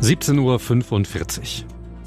17:45 Uhr.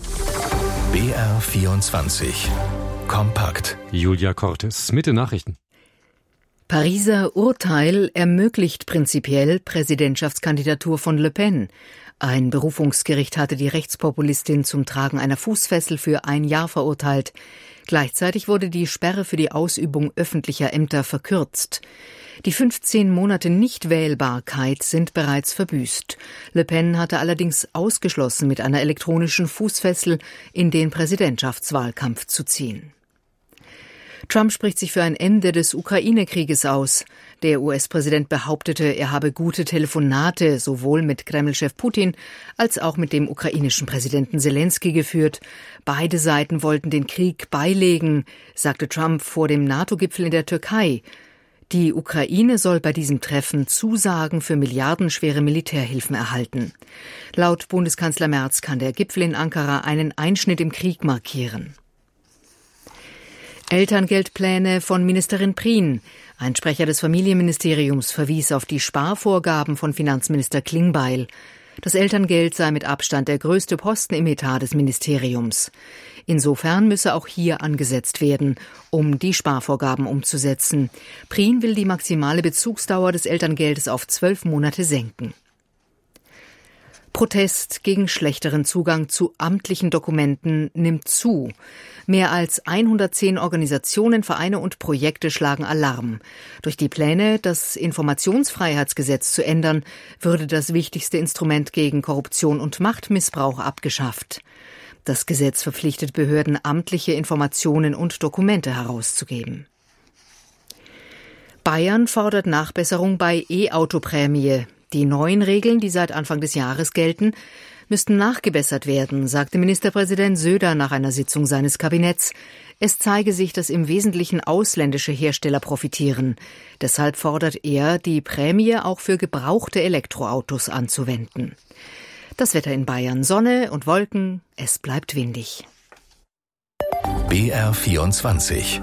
BR24 Kompakt. Julia Cortes mit den Nachrichten. Pariser Urteil ermöglicht prinzipiell Präsidentschaftskandidatur von Le Pen. Ein Berufungsgericht hatte die Rechtspopulistin zum Tragen einer Fußfessel für 1 Jahr verurteilt. Gleichzeitig wurde die Sperre für die Ausübung öffentlicher Ämter verkürzt. Die 15 Monate Nichtwählbarkeit sind bereits verbüßt. Le Pen hatte allerdings ausgeschlossen, mit einer elektronischen Fußfessel in den Präsidentschaftswahlkampf zu ziehen. Trump spricht sich für ein Ende des Ukraine-Krieges aus. Der US-Präsident behauptete, er habe gute Telefonate sowohl mit Kreml-Chef Putin als auch mit dem ukrainischen Präsidenten Selenskyj geführt. Beide Seiten wollten den Krieg beilegen, sagte Trump vor dem NATO-Gipfel in der Türkei. Die Ukraine soll bei diesem Treffen Zusagen für milliardenschwere Militärhilfen erhalten. Laut Bundeskanzler Merz kann der Gipfel in Ankara einen Einschnitt im Krieg markieren. Elterngeldpläne von Ministerin Prien. Ein Sprecher des Familienministeriums verwies auf die Sparvorgaben von Finanzminister Klingbeil. Das Elterngeld sei mit Abstand der größte Posten im Etat des Ministeriums. Insofern müsse auch hier angesetzt werden, um die Sparvorgaben umzusetzen. Prien will die maximale Bezugsdauer des Elterngeldes auf 12 Monate senken. Protest gegen schlechteren Zugang zu amtlichen Dokumenten nimmt zu. Mehr als 110 Organisationen, Vereine und Projekte schlagen Alarm. Durch die Pläne, das Informationsfreiheitsgesetz zu ändern, würde das wichtigste Instrument gegen Korruption und Machtmissbrauch abgeschafft. Das Gesetz verpflichtet Behörden, amtliche Informationen und Dokumente herauszugeben. Bayern fordert Nachbesserung bei E-Auto-Prämie. Die neuen Regeln, die seit Anfang des Jahres gelten, müssten nachgebessert werden, sagte Ministerpräsident Söder nach einer Sitzung seines Kabinetts. Es zeige sich, dass im Wesentlichen ausländische Hersteller profitieren. Deshalb fordert er, die Prämie auch für gebrauchte Elektroautos anzuwenden. Das Wetter in Bayern: Sonne und Wolken, es bleibt windig. BR24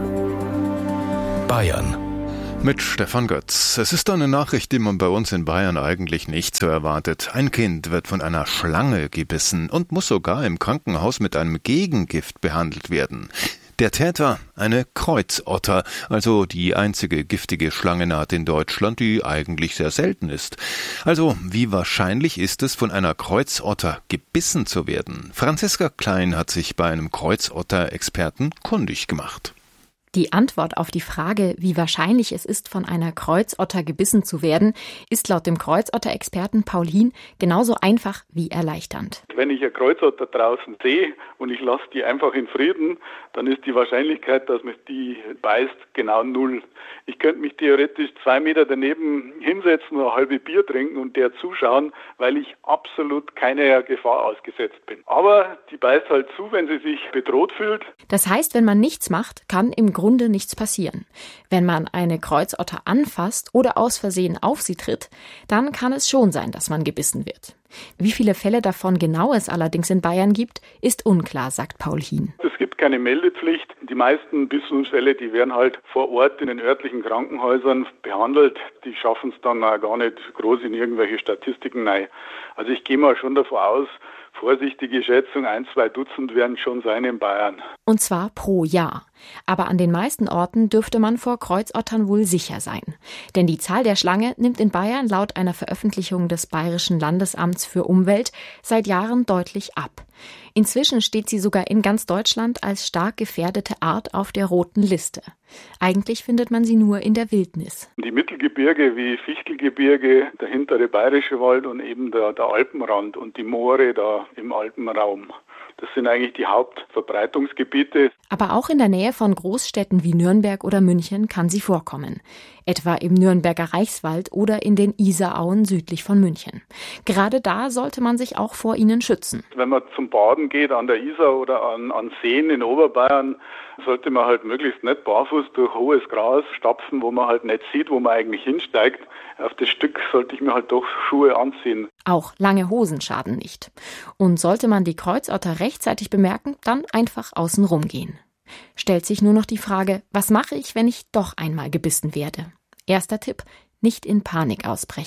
Bayern mit Stefan Götz. Es ist eine Nachricht, die man bei uns in Bayern eigentlich nicht so erwartet. Ein Kind wird von einer Schlange gebissen und muss sogar im Krankenhaus mit einem Gegengift behandelt werden. Der Täter, eine Kreuzotter, also die einzige giftige Schlangenart in Deutschland, die eigentlich sehr selten ist. Also, wie wahrscheinlich ist es, von einer Kreuzotter gebissen zu werden? Franziska Klein hat sich bei einem Kreuzotter-Experten kundig gemacht. Die Antwort auf die Frage, wie wahrscheinlich es ist, von einer Kreuzotter gebissen zu werden, ist laut dem Kreuzotter-Experten Paul Hien genauso einfach wie erleichternd. Wenn ich eine Kreuzotter draußen sehe und ich lasse die einfach in Frieden, dann ist die Wahrscheinlichkeit, dass mich die beißt, genau 0. Ich könnte mich theoretisch 2 Meter daneben hinsetzen, ein halbes Bier trinken und der zuschauen, weil ich absolut keiner Gefahr ausgesetzt bin. Aber die beißt halt zu, wenn sie sich bedroht fühlt. Das heißt, wenn man nichts macht, kann im Grunde nichts passieren. Wenn man eine Kreuzotter anfasst oder aus Versehen auf sie tritt, dann kann es schon sein, dass man gebissen wird. Wie viele Fälle davon genau es allerdings in Bayern gibt, ist unklar, sagt Paul Hien. Es gibt keine Meldepflicht. Die meisten Bissunfälle, die werden halt vor Ort in den örtlichen Krankenhäusern behandelt. Die schaffen es dann auch gar nicht groß in irgendwelche Statistiken rein. Also ich gehe mal schon davon aus, vorsichtige Schätzung, 1-2 Dutzend werden schon sein in Bayern. Und zwar pro Jahr. Aber an den meisten Orten dürfte man vor Kreuzottern wohl sicher sein. Denn die Zahl der Schlange nimmt in Bayern laut einer Veröffentlichung des Bayerischen Landesamts für Umwelt seit Jahren deutlich ab. Inzwischen steht sie sogar in ganz Deutschland als stark gefährdete Art auf der roten Liste. Eigentlich findet man sie nur in der Wildnis. Die Mittelgebirge wie Fichtelgebirge, der hintere Bayerische Wald und eben der Alpenrand und die Moore da im Alpenraum. Das sind eigentlich die Hauptverbreitungsgebiete. Aber auch in der Nähe von Großstädten wie Nürnberg oder München kann sie vorkommen. Etwa im Nürnberger Reichswald oder in den Isarauen südlich von München. Gerade da sollte man sich auch vor ihnen schützen. Wenn man zum Baden geht an der Isar oder an Seen in Oberbayern, sollte man halt möglichst nicht barfuß durch hohes Gras stapfen, wo man halt nicht sieht, wo man eigentlich hinsteigt. Auf das Stück sollte ich mir halt doch Schuhe anziehen. Auch lange Hosen schaden nicht. Und sollte man die Kreuzotter rechtzeitig bemerken, dann einfach außen rumgehen. Stellt sich nur noch die Frage, was mache ich, wenn ich doch einmal gebissen werde? Erster Tipp: nicht in Panik ausbrechen.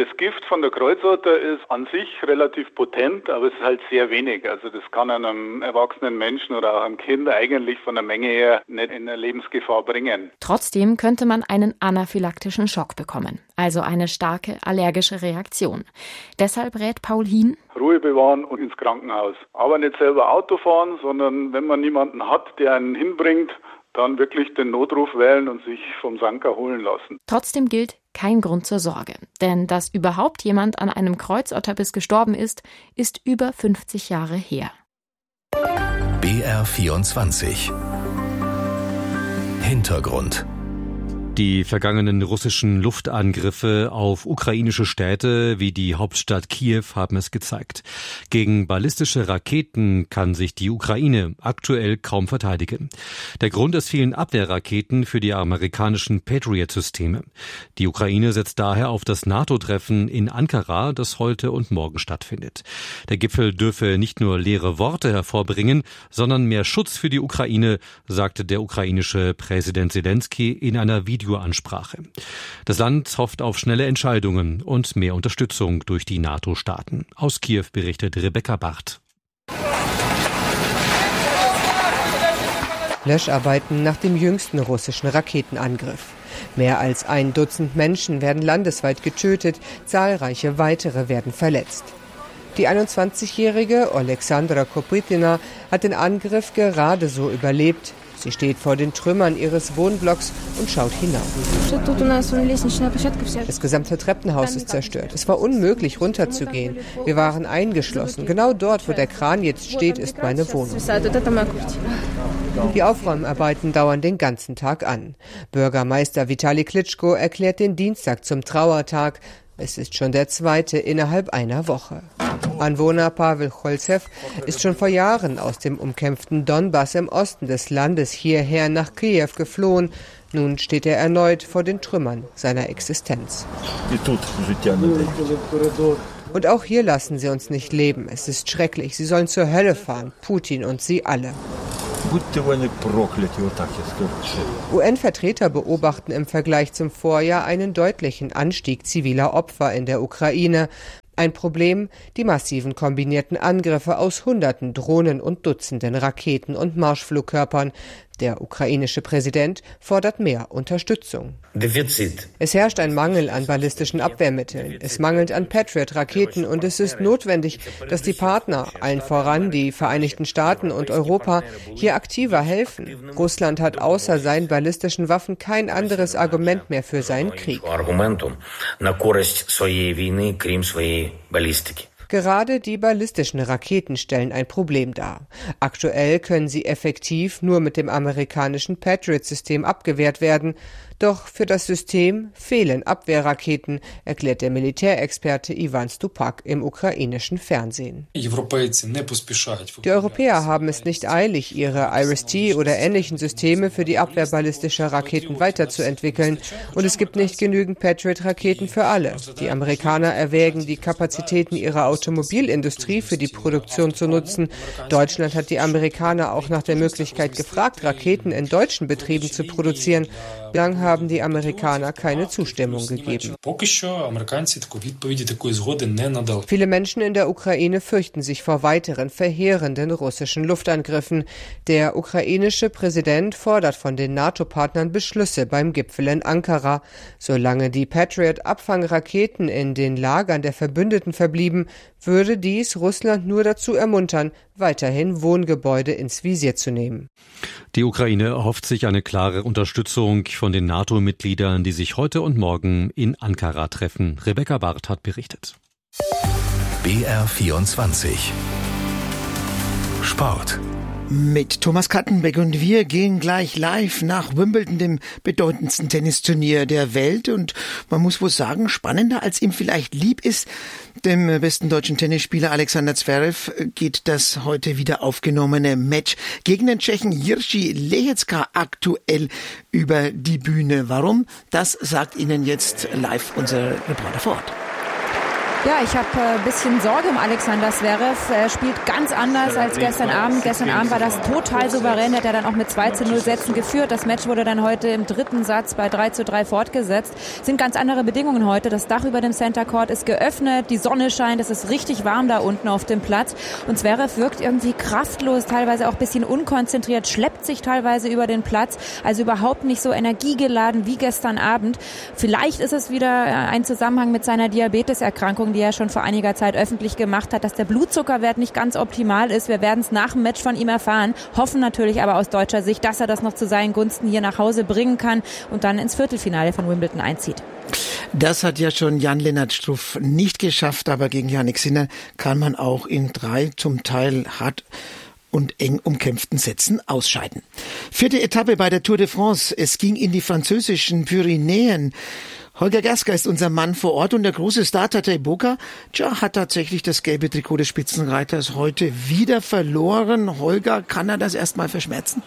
Das Gift von der Kreuzotter ist an sich relativ potent, aber es ist halt sehr wenig. Also das kann einem erwachsenen Menschen oder auch einem Kind eigentlich von der Menge her nicht in eine Lebensgefahr bringen. Trotzdem könnte man einen anaphylaktischen Schock bekommen, also eine starke allergische Reaktion. Deshalb rät Paul Hien: Ruhe bewahren und ins Krankenhaus. Aber nicht selber Auto fahren, sondern wenn man niemanden hat, der einen hinbringt, dann wirklich den Notruf wählen und sich vom Sanker holen lassen. Trotzdem gilt kein Grund zur Sorge. Denn dass überhaupt jemand an einem Kreuzotterbiss gestorben ist, ist über 50 Jahre her. BR24 Hintergrund. Die vergangenen russischen Luftangriffe auf ukrainische Städte wie die Hauptstadt Kiew haben es gezeigt. Gegen ballistische Raketen kann sich die Ukraine aktuell kaum verteidigen. Der Grund: es fehlen Abwehrraketen für die amerikanischen Patriot-Systeme. Die Ukraine setzt daher auf das NATO-Treffen in Ankara, das heute und morgen stattfindet. Der Gipfel dürfe nicht nur leere Worte hervorbringen, sondern mehr Schutz für die Ukraine, sagte der ukrainische Präsident Selenskyj in einer Videoansprache. Das Land hofft auf schnelle Entscheidungen und mehr Unterstützung durch die NATO-Staaten. Aus Kiew berichtet Rebecca Barth. Löscharbeiten nach dem jüngsten russischen Raketenangriff. Mehr als 1 Dutzend Menschen werden landesweit getötet, zahlreiche weitere werden verletzt. Die 21-jährige Oleksandra Kopytina hat den Angriff gerade so überlebt. Sie steht vor den Trümmern ihres Wohnblocks und schaut hinauf. Das gesamte Treppenhaus ist zerstört. Es war unmöglich, runterzugehen. Wir waren eingeschlossen. Genau dort, wo der Kran jetzt steht, ist meine Wohnung. Die Aufräumarbeiten dauern den ganzen Tag an. Bürgermeister Vitali Klitschko erklärt den Dienstag zum Trauertag. Es ist schon der 2. innerhalb einer Woche. Anwohner Pavel Cholzew ist schon vor Jahren aus dem umkämpften Donbass im Osten des Landes hierher nach Kiew geflohen. Nun steht er erneut vor den Trümmern seiner Existenz. Und auch hier lassen sie uns nicht leben. Es ist schrecklich. Sie sollen zur Hölle fahren. Putin und sie alle. UN-Vertreter beobachten im Vergleich zum Vorjahr einen deutlichen Anstieg ziviler Opfer in der Ukraine. Ein Problem: die massiven kombinierten Angriffe aus Hunderten Drohnen und Dutzenden Raketen und Marschflugkörpern. Der ukrainische Präsident fordert mehr Unterstützung. Es herrscht ein Mangel an ballistischen Abwehrmitteln. Es mangelt an Patriot-Raketen und es ist notwendig, dass die Partner, allen voran die Vereinigten Staaten und Europa, hier aktiver helfen. Russland hat außer seinen ballistischen Waffen kein anderes Argument mehr für seinen Krieg. Gerade die ballistischen Raketen stellen ein Problem dar. Aktuell können sie effektiv nur mit dem amerikanischen Patriot-System abgewehrt werden. Doch für das System fehlen Abwehrraketen, erklärt der Militärexperte Ivan Stupak im ukrainischen Fernsehen. Die Europäer haben es nicht eilig, ihre IRIS-T oder ähnlichen Systeme für die Abwehr ballistischer Raketen weiterzuentwickeln. Und es gibt nicht genügend Patriot-Raketen für alle. Die Amerikaner erwägen, die Kapazitäten ihrer Automobilindustrie für die Produktion zu nutzen. Deutschland hat die Amerikaner auch nach der Möglichkeit gefragt, Raketen in deutschen Betrieben zu produzieren. Bislang haben die Amerikaner keine Zustimmung gegeben. Viele Menschen in der Ukraine fürchten sich vor weiteren verheerenden russischen Luftangriffen. Der ukrainische Präsident fordert von den NATO-Partnern Beschlüsse beim Gipfel in Ankara. Solange die Patriot-Abfangraketen in den Lagern der Verbündeten verblieben, würde dies Russland nur dazu ermuntern, weiterhin Wohngebäude ins Visier zu nehmen. Die Ukraine erhofft sich eine klare Unterstützung von den NATO-Mitgliedern, die sich heute und morgen in Ankara treffen. Rebecca Barth hat berichtet. BR24 Sport. Mit Thomas Kattenbeck und wir gehen gleich live nach Wimbledon, dem bedeutendsten Tennisturnier der Welt. Und man muss wohl sagen, spannender als ihm vielleicht lieb ist, dem besten deutschen Tennisspieler Alexander Zverev geht das heute wieder aufgenommene Match gegen den Tschechen Jiří Lehecka aktuell über die Bühne. Warum? Das sagt Ihnen jetzt live unser Reporter vor Ort. Ja, ich habe ein bisschen Sorge um Alexander Zverev. Er spielt ganz anders als gestern Abend. Gestern Abend war das total souverän. Hat er dann auch mit 2:0 Sätzen geführt. Das Match wurde dann heute im dritten Satz bei 3:3 fortgesetzt. Es sind ganz andere Bedingungen heute. Das Dach über dem Center Court ist geöffnet. Die Sonne scheint. Es ist richtig warm da unten auf dem Platz. Und Zverev wirkt irgendwie kraftlos, teilweise auch ein bisschen unkonzentriert, schleppt sich teilweise über den Platz. Also überhaupt nicht so energiegeladen wie gestern Abend. Vielleicht ist es wieder ein Zusammenhang mit seiner Diabeteserkrankung, die er schon vor einiger Zeit öffentlich gemacht hat, dass der Blutzuckerwert nicht ganz optimal ist. Wir werden es nach dem Match von ihm erfahren, hoffen natürlich aber aus deutscher Sicht, dass er das noch zu seinen Gunsten hier nach Hause bringen kann und dann ins Viertelfinale von Wimbledon einzieht. Das hat ja schon Jan-Lennart Struff nicht geschafft, aber gegen Jannik Sinner kann man auch in 3 zum Teil hart und eng umkämpften Sätzen ausscheiden. 4. Etappe bei der Tour de France. Es ging in die französischen Pyrenäen. Holger Gersker ist unser Mann vor Ort und der große Star Tadej Pogačar hat tatsächlich das gelbe Trikot des Spitzenreiters heute wieder verloren. Holger, kann er das erstmal verschmerzen?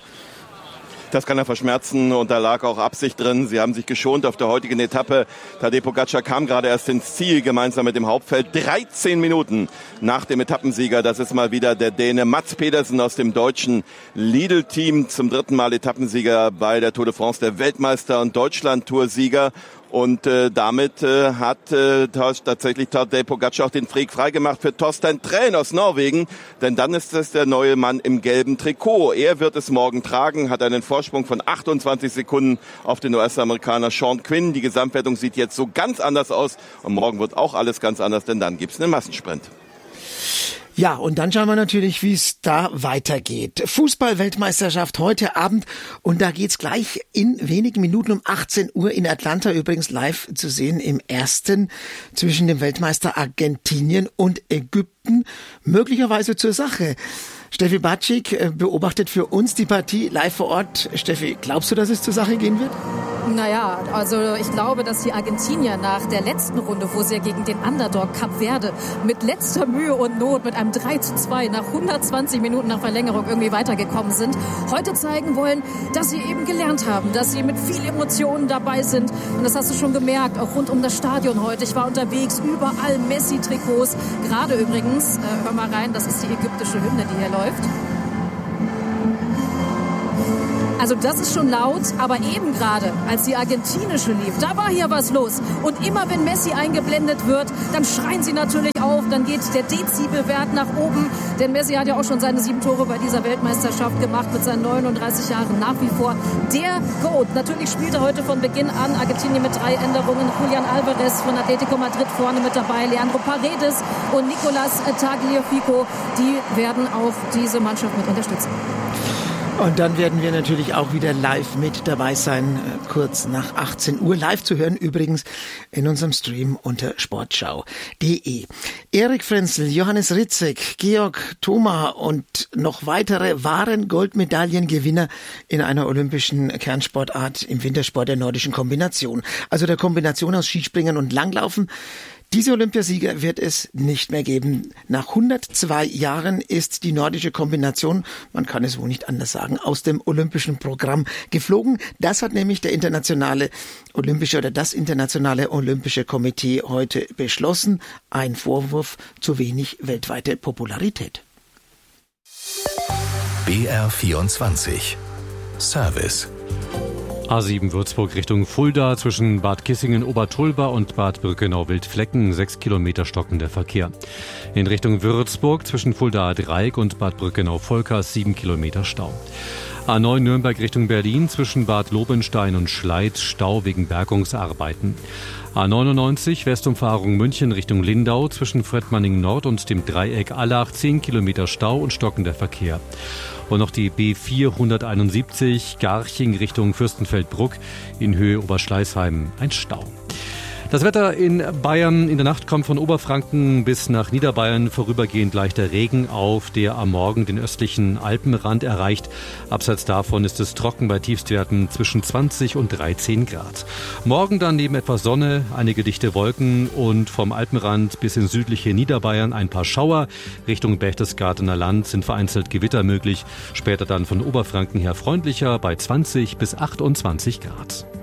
Das kann er verschmerzen und da lag auch Absicht drin. Sie haben sich geschont auf der heutigen Etappe. Tadej Pogačar kam gerade erst ins Ziel, gemeinsam mit dem Hauptfeld. 13 Minuten nach dem Etappensieger. Das ist mal wieder der Däne Mats Pedersen aus dem deutschen Lidl-Team. Zum 3. Mal Etappensieger bei der Tour de France, der Weltmeister und Deutschland-Toursieger. Und damit hat tatsächlich Tadej Pogačar auch den Weg freigemacht für Torstein Træn aus Norwegen. Denn dann ist es der neue Mann im gelben Trikot. Er wird es morgen tragen, hat einen Vorsprung von 28 Sekunden auf den US-Amerikaner Sean Quinn. Die Gesamtwertung sieht jetzt so ganz anders aus. Und morgen wird auch alles ganz anders, denn dann gibt's einen Massensprint. Ja, und dann schauen wir natürlich, wie es da weitergeht. Fußball-Weltmeisterschaft heute Abend und da geht's gleich in wenigen Minuten um 18 Uhr in Atlanta, übrigens live zu sehen im ersten zwischen dem Weltmeister Argentinien und Ägypten, möglicherweise zur Sache. Steffi Batschik beobachtet für uns die Partie live vor Ort. Steffi, glaubst du, dass es zur Sache gehen wird? Naja, also ich glaube, dass die Argentinier nach der letzten Runde, wo sie ja gegen den Underdog Kap Verde mit letzter Mühe und Not mit einem 3:2 nach 120 Minuten nach Verlängerung irgendwie weitergekommen sind, heute zeigen wollen, dass sie eben gelernt haben, dass sie mit viel Emotionen dabei sind. Und das hast du schon gemerkt, auch rund um das Stadion heute. Ich war unterwegs, überall Messi-Trikots. Gerade übrigens, hör mal rein, das ist die ägyptische Hymne, die hier läuft. Also das ist schon laut, aber eben gerade, als die argentinische lief, da war hier was los. Und immer wenn Messi eingeblendet wird, dann schreien sie natürlich auf, dann geht der Dezibelwert nach oben. Denn Messi hat ja auch schon seine 7 Tore bei dieser Weltmeisterschaft gemacht mit seinen 39 Jahren nach wie vor. Der GOAT, natürlich spielt er heute von Beginn an. Argentinien mit 3 Änderungen. Julian Alvarez von Atletico Madrid vorne mit dabei. Leandro Paredes und Nicolas Tagliafico, die werden auch diese Mannschaft mit unterstützen. Und dann werden wir natürlich auch wieder live mit dabei sein, kurz nach 18 Uhr. Live zu hören übrigens in unserem Stream unter sportschau.de. Erik Frenzel, Johannes Ritzek, Georg Thoma und noch weitere waren Goldmedaillengewinner in einer olympischen Kernsportart im Wintersport der nordischen Kombination. Also der Kombination aus Skispringen und Langlaufen. Diese Olympiasieger wird es nicht mehr geben. Nach 102 Jahren ist die nordische Kombination, man kann es wohl nicht anders sagen, aus dem olympischen Programm geflogen. Das hat nämlich das Internationale Olympische Komitee heute beschlossen. Ein Vorwurf: zu wenig weltweite Popularität. BR24 Service. A7 Würzburg Richtung Fulda zwischen Bad Kissingen-Obertulba und Bad Brückenau-Wildflecken 6 Kilometer stockender Verkehr. In Richtung Würzburg zwischen Fulda-Dreieck und Bad Brückenau-Volkers 7 Kilometer Stau. A9 Nürnberg Richtung Berlin zwischen Bad Lobenstein und Schleid Stau wegen Bergungsarbeiten. A99 Westumfahrung München Richtung Lindau zwischen Fredmanning Nord und dem Dreieck Allach 10 Kilometer Stau und stockender Verkehr. Und noch die B471 Garching Richtung Fürstenfeldbruck in Höhe Oberschleißheim ein Stau. Das Wetter in Bayern in der Nacht kommt von Oberfranken bis nach Niederbayern vorübergehend leichter Regen auf, der am Morgen den östlichen Alpenrand erreicht. Abseits davon ist es trocken bei Tiefstwerten zwischen 20 und 13 Grad. Morgen dann neben etwas Sonne, einige dichte Wolken und vom Alpenrand bis in südliche Niederbayern ein paar Schauer. Richtung Berchtesgadener Land sind vereinzelt Gewitter möglich. Später dann von Oberfranken her freundlicher bei 20 bis 28 Grad.